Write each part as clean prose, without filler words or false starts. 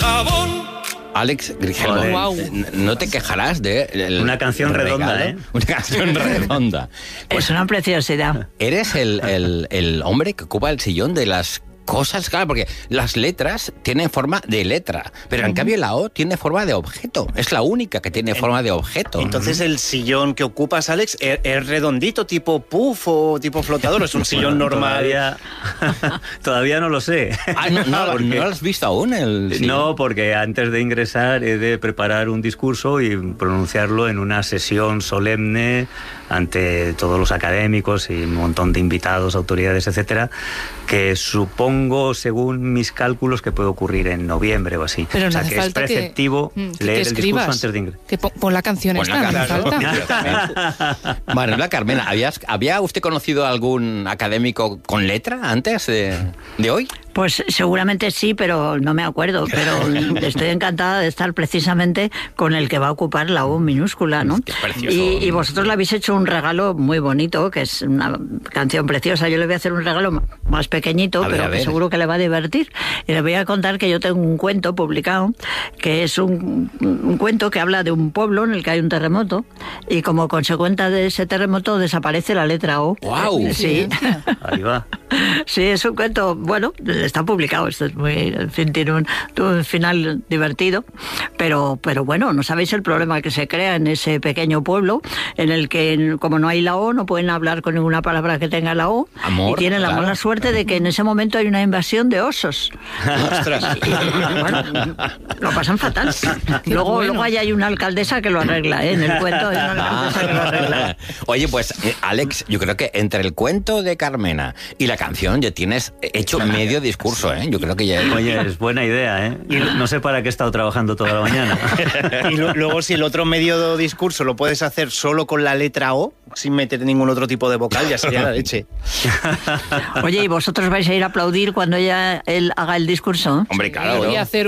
jabón. Alex Grigelmo, Wow. no te quejarás de... Una canción redonda, ¿eh? Una canción redonda. Es una preciosidad. Eres el hombre que ocupa el sillón de las cosas, claro, porque las letras tienen forma de letra, pero en cambio la O tiene forma de objeto. Es la única que tiene forma de objeto. Entonces el sillón que ocupas, Alex, ¿es redondito, tipo puff o tipo flotador? ¿O es un sillón normal? Todavía no lo sé. Ah, ¿no lo has visto aún? No, porque antes de ingresar he de preparar un discurso y pronunciarlo en una sesión solemne ante todos los académicos y un montón de invitados, autoridades, etcétera, que supongo, según mis cálculos, que puede ocurrir en noviembre o así. Pero no hace que falta es preceptivo que leer el discurso antes de ingresar. Que pon la canción esta, no hace falta. Manuela Carmena, ¿había usted conocido algún académico con letra antes de hoy? Pues seguramente sí, pero no me acuerdo. Pero estoy encantada de estar precisamente con el que va a ocupar la O minúscula, ¿no? Es precioso. Y vosotros le habéis hecho un regalo muy bonito, que es una canción preciosa. Yo le voy a hacer un regalo más pequeñito, pero que seguro que le va a divertir. Y le voy a contar que yo tengo un cuento publicado, que es un cuento que habla de un pueblo en el que hay un terremoto, y como consecuencia de ese terremoto desaparece la letra O. ¡Guau! Sí. Ahí va. Sí, es un cuento, bueno, está publicado, esto es muy, en fin, tiene un final divertido, pero bueno, no sabéis el problema que se crea en ese pequeño pueblo, en el que, como no hay la O, no pueden hablar con ninguna palabra que tenga la O, Amor, y tienen la mala suerte de que en ese momento hay una invasión de osos. ¡Ostras! Bueno, lo pasan fatal. Luego ahí hay una alcaldesa que lo arregla, ¿eh? En el cuento hay una alcaldesa que lo arregla. Oye, pues, Alex, yo creo que entre el cuento de Carmena y la canción ya tienes hecho medio discurso, ¿eh? Yo creo que ya... Oye, es buena idea, ¿eh? Y no sé para qué he estado trabajando toda la mañana. Y luego, si el otro medio discurso lo puedes hacer solo con la letra O, sin meter ningún otro tipo de vocal, ya sería la leche. Oye, ¿y vosotros vais a ir a aplaudir cuando él haga el discurso? Hombre, claro. Voy a hacer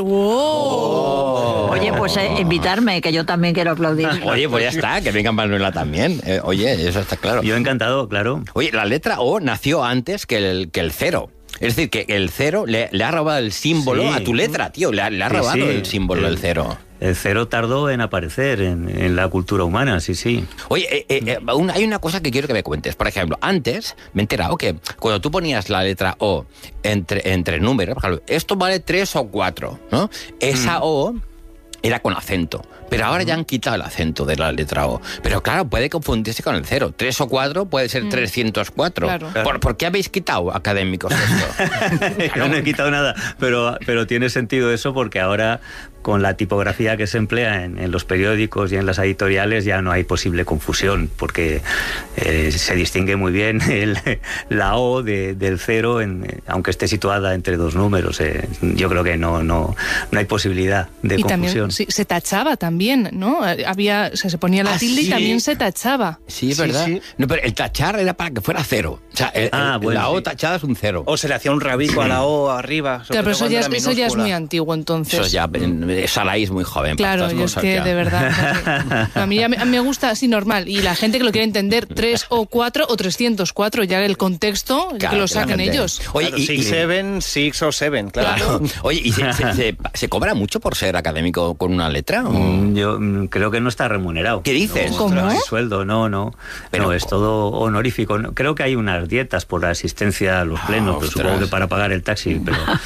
wow. Oye, pues invitarme, que yo también quiero aplaudir. Oye, pues ya está, que venga Manuela también. Oye, eso está claro. Yo encantado, claro. Oye, la letra O nació antes que el cero. Es decir, que el cero le ha robado el símbolo a tu letra, tío. Le ha robado el símbolo del cero. El cero tardó en aparecer en la cultura humana, sí. Oye, hay una cosa que quiero que me cuentes. Por ejemplo, antes me he enterado que cuando tú ponías la letra O entre números, por ejemplo, esto vale 3 o 4, ¿no? Esa O era con acento. Pero ahora ya han quitado el acento de la letra O. Pero claro, puede confundirse con el cero. 3 o 4 puede ser 304. Claro. ¿Por qué habéis quitado, académicos, esto? Yo no he quitado nada, pero tiene sentido eso porque ahora, con la tipografía que se emplea en los periódicos y en las editoriales, ya no hay posible confusión, porque se distingue muy bien la O del cero, aunque esté situada entre dos números. Yo creo que no hay posibilidad de confusión. También se tachaba también, ¿no? Se ponía la tilde y también se tachaba. Sí, es verdad. Sí. No, pero el tachar era para que fuera cero. O sea, la O tachada es un cero. O se le hacía un rabico a la O arriba. Claro, pero eso ya es muy antiguo, entonces. Eso ya, Sarai es muy joven. Claro, para yo es que de verdad. A mí me gusta así normal. Y la gente que lo quiere entender, 3 o 4 o 304, ya el contexto, claro, que lo saquen claramente. ellos. Oye, Claro, 6, 6 o 7, claro. Oye, ¿y se cobra mucho por ser académico con una letra? Yo creo que no está remunerado. ¿Qué dices? No, ¿Cómo? no hay sueldo, no. Pero es todo honorífico. Creo que hay unas dietas por la asistencia a los plenos, pero supongo que para pagar el taxi,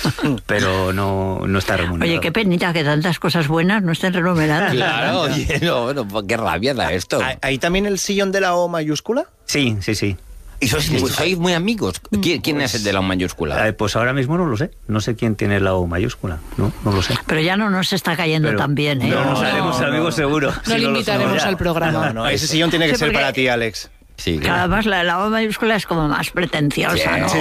pero no está remunerado. Oye, qué penita que tantas cosas buenas no estén remuneradas. Claro, oye, no, qué rabia da esto. ¿Hay también el sillón de la O mayúscula? Sí. ¿Y sois muy amigos? ¿Quién es el de la O mayúscula? Pues ahora mismo no lo sé. No sé quién tiene la O mayúscula. No lo sé. Pero ya no nos está cayendo tan bien, ¿eh? No nos haremos amigos seguro. No le lo invitaremos somos ya. al programa. No, ese sillón tiene que Sí, ser porque- para ti, Alex. Sí, Además, la O mayúscula es como más pretenciosa, ¿no?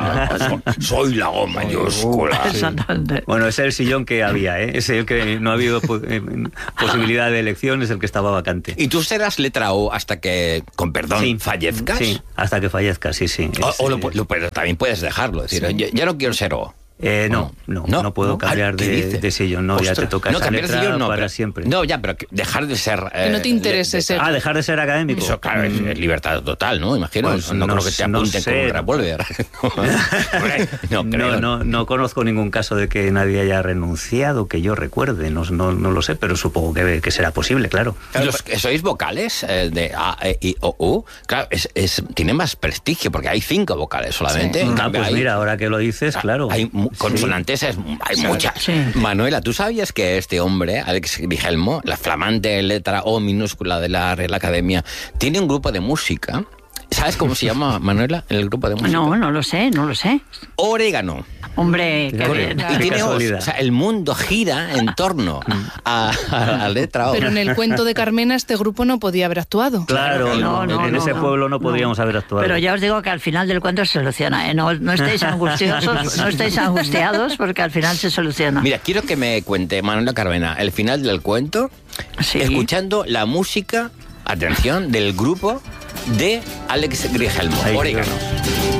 Soy la O mayúscula. Exactamente. Bueno, ese es el sillón que había, ¿eh? Es el que no ha habido posibilidad de elección, es el que estaba vacante. ¿Y tú serás letra O hasta que, con perdón, fallezcas? Sí, hasta que fallezca, sí. Pero también puedes dejarlo. Es decir, yo no quiero ser O. No puedo cambiar de sillón. No, Ostras, ya te toca esa letra para siempre. No, ya, pero dejar de ser... que no te interese ser... dejar de ser académico. Eso, claro, es libertad total, ¿no? Imagino. Pues no creo que te apunten con un revólver. No conozco ningún caso de que nadie haya renunciado, que yo recuerde. No lo sé, pero supongo que será posible, claro. Los que sois vocales de A, E, I, O, U, claro, tiene más prestigio, porque hay 5 vocales solamente. Sí. Pues mira, ahora que lo dices, claro. Hay consonantes, hay muchas. Sí. Manuela, ¿tú sabías que este hombre, Alex Grigelmo, la flamante letra O minúscula de la Real Academia, tiene un grupo de música? ¿Sabes cómo se llama, Manuela, el grupo de música? No lo sé. Orégano. Hombre, qué bien. Y tiene O, sea, el mundo gira en torno a la letra O. Pero en el cuento de Carmena este grupo no podía haber actuado. Claro, en ese pueblo no podríamos haber actuado. Pero ya os digo que al final del cuento se soluciona, ¿eh? No estéis angustiosos, no estéis angustiados, porque al final se soluciona. Mira, quiero que me cuente, Manuela Carmena, el final del cuento, escuchando la música, atención, del grupo de Alex Grigelmo, Orégano.